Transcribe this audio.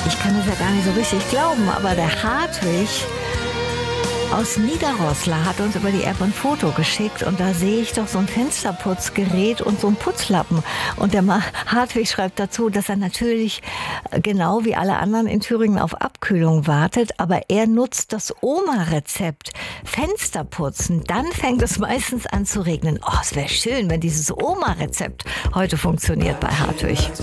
Ich kann das ja gar nicht so richtig glauben, aber der Hartwig aus Niederroßla hat uns über die App ein Foto geschickt und da sehe ich doch so ein Fensterputzgerät und so einen Putzlappen. Und der Hartwig schreibt dazu, dass er natürlich genau wie alle anderen in Thüringen auf Abkühlung wartet, aber er nutzt das Oma-Rezept. Fensterputzen, dann fängt es meistens an zu regnen. Oh, es wäre schön, wenn dieses Oma-Rezept heute funktioniert bei Hartwig.